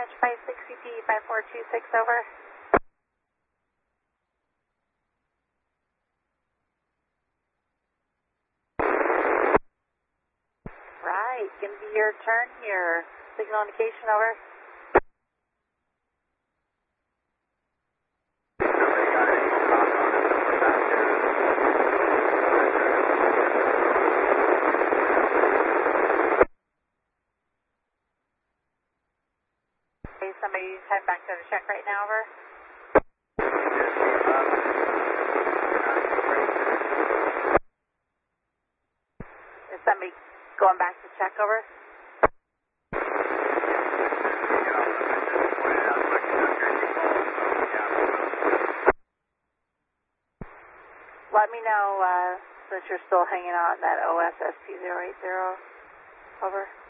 Dispatch 560P 5426, over. Right, gonna be your turn here. Signal indication, over. Somebody head back to the check right now, over. Is somebody going back to check, over? Let me know since you're still hanging out in that OSSP 080, over.